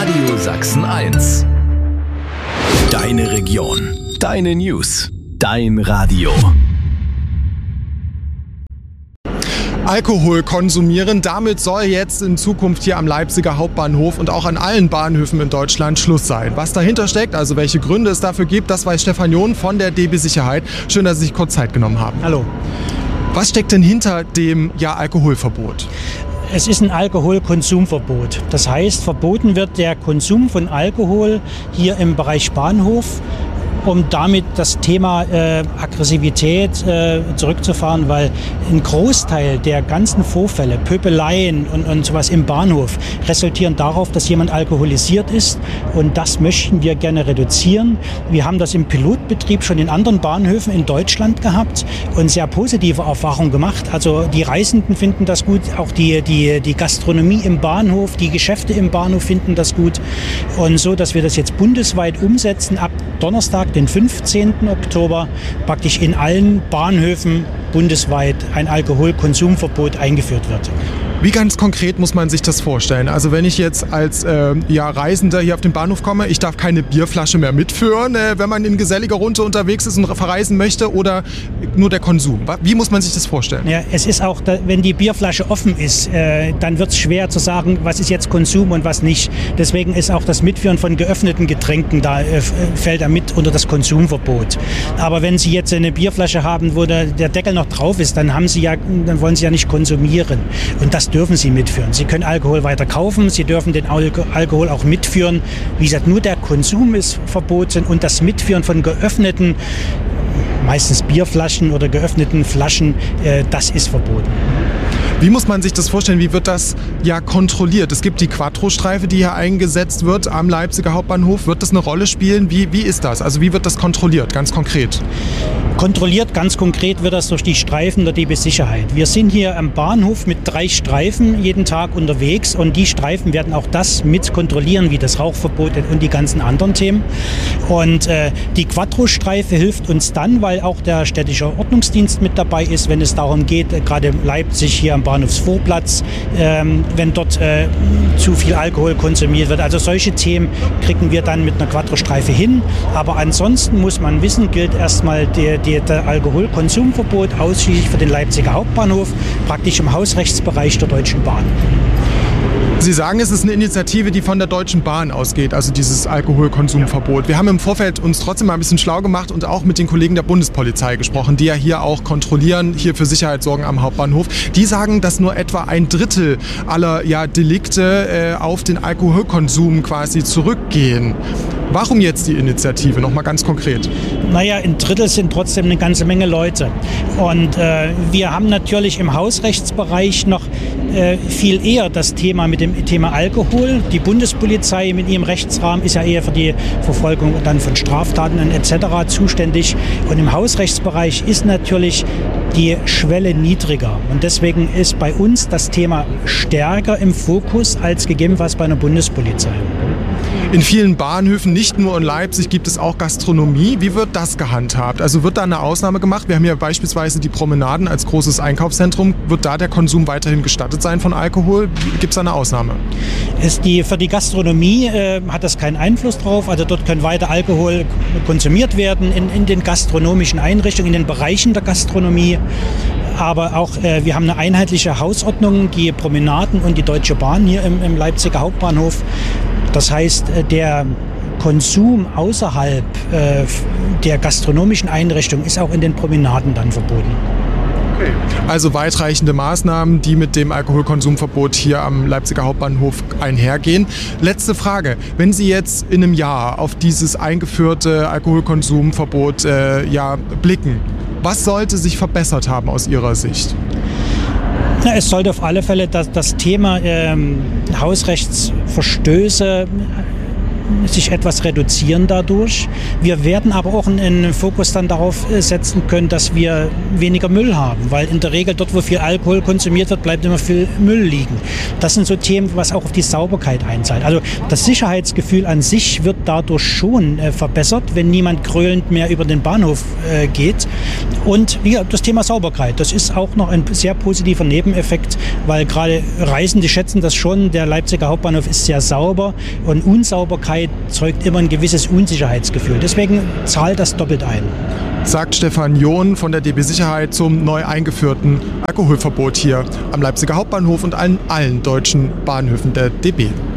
Radio Sachsen 1. Deine Region, deine News, dein Radio. Alkohol konsumieren, damit soll jetzt in Zukunft hier am Leipziger Hauptbahnhof und auch an allen Bahnhöfen in Deutschland Schluss sein. Was dahinter steckt, also welche Gründe es dafür gibt, das weiß Stefan John von der DB Sicherheit. Schön, dass Sie sich kurz Zeit genommen haben. Hallo. Was steckt denn hinter dem Alkoholverbot? Es ist ein Alkoholkonsumverbot. Das heißt, verboten wird der Konsum von Alkohol hier im Bereich Bahnhof, um damit das Thema Aggressivität zurückzufahren, weil ein Großteil der ganzen Vorfälle, Pöbeleien und sowas im Bahnhof resultieren darauf, dass jemand alkoholisiert ist, und das möchten wir gerne reduzieren. Wir haben das im Pilotbetrieb schon in anderen Bahnhöfen in Deutschland gehabt und sehr positive Erfahrungen gemacht. Also die Reisenden finden das gut, auch die Gastronomie im Bahnhof, die Geschäfte im Bahnhof finden das gut, und so, dass wir das jetzt bundesweit umsetzen, ab Donnerstag, den 15. Oktober, praktisch in allen Bahnhöfen bundesweit ein Alkoholkonsumverbot eingeführt wird. Wie ganz konkret muss man sich das vorstellen? Also wenn ich jetzt als Reisender hier auf den Bahnhof komme, ich darf keine Bierflasche mehr mitführen, wenn man in geselliger Runde unterwegs ist und verreisen möchte, oder nur der Konsum? Wie muss man sich das vorstellen? Ja, es ist auch, wenn die Bierflasche offen ist, dann wird es schwer zu sagen, was ist jetzt Konsum und was nicht. Deswegen ist auch das Mitführen von geöffneten Getränken, da fällt er mit unter das Konsumverbot. Aber wenn Sie jetzt eine Bierflasche haben, wo der Deckel noch drauf ist, dann wollen Sie ja nicht konsumieren. Und das dürfen Sie mitführen. Sie können Alkohol weiter kaufen, Sie dürfen den Alkohol auch mitführen. Wie gesagt, nur der Konsum ist verboten, und das Mitführen von geöffneten, meistens Bierflaschen oder geöffneten Flaschen, das ist verboten. Wie muss man sich das vorstellen? Wie wird das kontrolliert? Es gibt die Quattro-Streife, die hier eingesetzt wird am Leipziger Hauptbahnhof. Wird das eine Rolle spielen? Wie ist das? Also wie wird das kontrolliert, ganz konkret? Kontrolliert, ganz konkret wird das durch die Streifen der DB Sicherheit. Wir sind hier am Bahnhof mit 3 Streifen jeden Tag unterwegs, und die Streifen werden auch das mit kontrollieren, wie das Rauchverbot und die ganzen anderen Themen. Und die Quattro-Streife hilft uns dann, weil auch der städtische Ordnungsdienst mit dabei ist, wenn es darum geht, gerade Leipzig hier am Bahnhofsvorplatz, wenn dort zu viel Alkohol konsumiert wird. Also solche Themen kriegen wir dann mit einer Quattro-Streife hin. Aber ansonsten muss man wissen, gilt erstmal der Alkoholkonsumverbot ausschließlich für den Leipziger Hauptbahnhof, praktisch im Hausrechtsbereich der Deutschen Bahn. Sie sagen, es ist eine Initiative, die von der Deutschen Bahn ausgeht, also dieses Alkoholkonsumverbot. Wir haben im Vorfeld uns trotzdem mal ein bisschen schlau gemacht und auch mit den Kollegen der Bundespolizei gesprochen, die ja hier auch kontrollieren, hier für Sicherheit sorgen am Hauptbahnhof. Die sagen, dass nur etwa 1/3 aller Delikte auf den Alkoholkonsum quasi zurückgehen. Warum jetzt die Initiative? Nochmal ganz konkret. Naja, 1/3 sind trotzdem eine ganze Menge Leute. Und wir haben natürlich im Hausrechtsbereich noch viel eher das Thema mit dem Thema Alkohol. Die Bundespolizei mit ihrem Rechtsrahmen ist ja eher für die Verfolgung dann von Straftaten etc. zuständig. Und im Hausrechtsbereich ist natürlich die Schwelle niedriger. Und deswegen ist bei uns das Thema stärker im Fokus als gegebenenfalls bei einer Bundespolizei. In vielen Bahnhöfen, nicht nur in Leipzig, gibt es auch Gastronomie. Wie wird das gehandhabt? Also wird da eine Ausnahme gemacht? Wir haben ja beispielsweise die Promenaden als großes Einkaufszentrum. Wird da der Konsum weiterhin gestattet sein von Alkohol? Gibt es da eine Ausnahme? Für die Gastronomie hat das keinen Einfluss drauf. Also dort kann weiter Alkohol konsumiert werden in den gastronomischen Einrichtungen, in den Bereichen der Gastronomie. Aber auch wir haben eine einheitliche Hausordnung, die Promenaden und die Deutsche Bahn hier im Leipziger Hauptbahnhof. Das heißt, der Konsum außerhalb der gastronomischen Einrichtung ist auch in den Promenaden dann verboten. Okay. Also weitreichende Maßnahmen, die mit dem Alkoholkonsumverbot hier am Leipziger Hauptbahnhof einhergehen. Letzte Frage. Wenn Sie jetzt in einem Jahr auf dieses eingeführte Alkoholkonsumverbot blicken, was sollte sich verbessert haben aus Ihrer Sicht? Es sollte auf alle Fälle das Thema Hausrechtsverstöße sich etwas reduzieren dadurch. Wir werden aber auch einen Fokus dann darauf setzen können, dass wir weniger Müll haben, weil in der Regel dort, wo viel Alkohol konsumiert wird, bleibt immer viel Müll liegen. Das sind so Themen, was auch auf die Sauberkeit einzahlt. Also das Sicherheitsgefühl an sich wird dadurch schon verbessert, wenn niemand grölend mehr über den Bahnhof geht. Und ja, das Thema Sauberkeit, das ist auch noch ein sehr positiver Nebeneffekt, weil gerade Reisende schätzen das schon, der Leipziger Hauptbahnhof ist sehr sauber und Unsauberkeit zeugt immer ein gewisses Unsicherheitsgefühl. Deswegen zahlt das doppelt ein. Sagt Stefan John von der DB Sicherheit zum neu eingeführten Alkoholverbot hier am Leipziger Hauptbahnhof und an allen deutschen Bahnhöfen der DB.